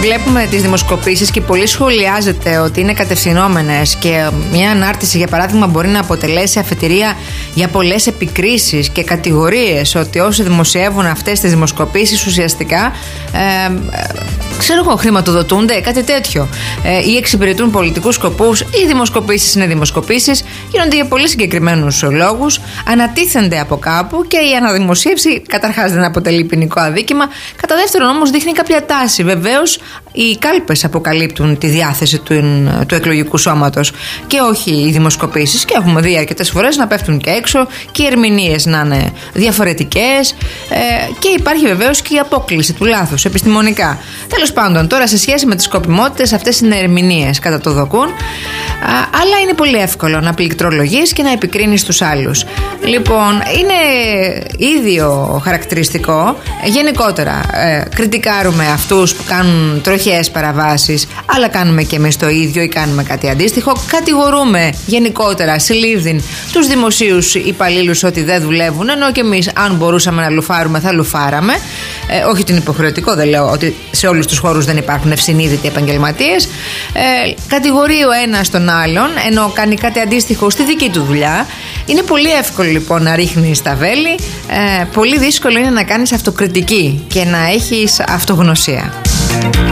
βλέπουμε τις δημοσκοπήσεις και πολύ σχολιάζεται ότι είναι κατευθυνόμενες και μια ανάρτηση, για παράδειγμα, μπορεί να αποτελέσει αφετηρία για πολλές επικρίσεις και κατηγορίες, ότι όσοι δημοσιεύουν αυτές τις δημοσκοπήσεις ουσιαστικά χρηματοδοτούνται, κάτι τέτοιο, ή εξυπηρετούν πολιτικούς σκοπούς. Οι δημοσκοπήσεις είναι δημοσκοπήσεις, γίνονται για πολύ συγκεκριμένους λόγους, ανατίθενται από κάπου και η αναδημοσίευση καταρχάς δεν αποτελεί ποινικό αδίκημα. Κατά δεύτερον, όμως, δείχνει κάποια τάση. Βεβαίως, οι κάλπες αποκαλύπτουν τη διάθεση του εκλογικού σώματος και όχι οι δημοσκοπήσεις, και έχουμε δει αρκετές φορές να πέφτουν και έξω και οι ερμηνείες να είναι διαφορετικές, και υπάρχει βεβαίως και η απόκλιση του λάθους επιστημονικά. Τέλος πάντων, τώρα σε σχέση με τις σκοπιμότητες, αυτές είναι ερμηνείες κατά το δοκούν, αλλά είναι πολύ εύκολο να πληκτρολογείς και να επικρίνεις τους άλλους. Λοιπόν, είναι ίδιο χαρακτηριστικό. Γενικότερα, κριτικάρουμε αυτούς που κάνουν τροχιές παραβάσεις, αλλά κάνουμε και εμείς το ίδιο ή κάνουμε κάτι αντίστοιχο. Κατηγορούμε γενικότερα συλλήβδιν τους δημοσίους υπαλλήλους ότι δεν δουλεύουν, ενώ και εμείς, αν μπορούσαμε να λουφάρουμε, θα λουφάραμε. Όχι ότι είναι υποχρεωτικό, δεν λέω ότι σε όλους τους χώρους δεν υπάρχουν ευσυνείδητοι επαγγελματίες. Κατηγορεί ο ένας τον άλλον, ενώ κάνει κάτι αντίστοιχο στη δική του δουλειά. Είναι πολύ εύκολο λοιπόν να ρίχνεις τα βέλη, πολύ δύσκολο είναι να κάνεις αυτοκριτική και να έχεις αυτογνωσία.